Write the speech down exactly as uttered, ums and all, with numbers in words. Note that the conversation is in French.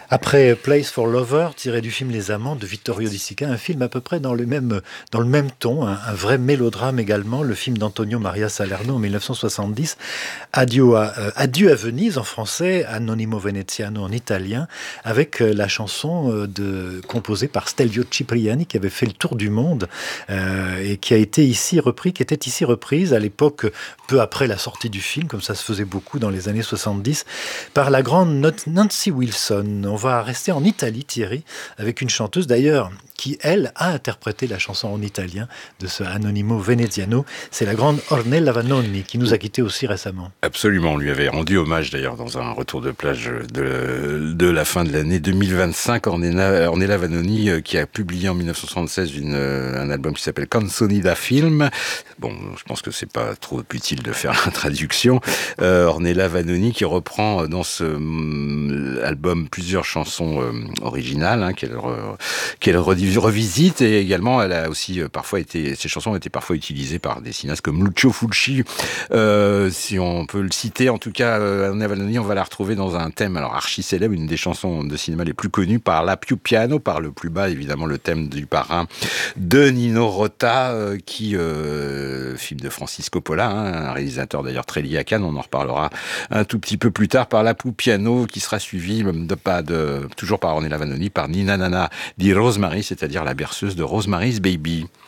Après Place for Lover, tiré du film Les Amants de Vittorio De Sica, un film à peu près dans le même, dans le même ton, un, un vrai mélodrame également, le film d'Antonio Maria Salerno en mille neuf cent soixante-dix, Adieu à, euh, Adieu à Venise en français, Anonimo Veneziano en italien, avec euh, la chanson euh, de, composée par Stelvio Cipriani qui avait fait le tour du monde euh, et qui a été ici repris, qui était ici reprise à l'époque, peu après la sortie du film, comme ça se faisait beaucoup dans les années soixante-dix, par la grande Nancy Wilson. On va rester en Italie, Thierry, avec une chanteuse d'ailleurs qui, elle, a interprété la chanson en italien de ce Anonimo Veneziano. C'est la grande Ornella Vanoni qui nous a quittés aussi récemment. Absolument, on lui avait rendu hommage d'ailleurs dans un retour de plage de, de la fin de l'année deux mille vingt-cinq. Ornella, Ornella Vanoni euh, qui a publié en mille neuf cent soixante-seize une, euh, un album qui s'appelle Canzoni da Film. Bon, je pense que c'est pas trop utile de faire la traduction. Euh, Ornella Vanoni qui reprend dans ce euh, album plusieurs chansons euh, originales hein, qu'elle, re, qu'elle revisite, et également elle a aussi euh, parfois été, ces chansons ont été parfois utilisées par des cinéastes comme Lucio Fulci, euh, si on peut le citer. En tout cas, euh, Ornella Vanoni, on va la retrouver dans un thème alors archi célèbre, une des chansons de cinéma les plus connues, par La Più Piano, par le plus bas, évidemment le thème du Parrain de Nino Rota, euh, qui euh, film de Francis Coppola, hein, un réalisateur d'ailleurs très lié à Cannes, on en reparlera un tout petit peu plus tard, par La Più Piano, qui sera suivi de pas de toujours par Ornella Vanoni, par Nina Nana di Rosemary, c'est-à-dire la berceuse de Rosemary's Baby.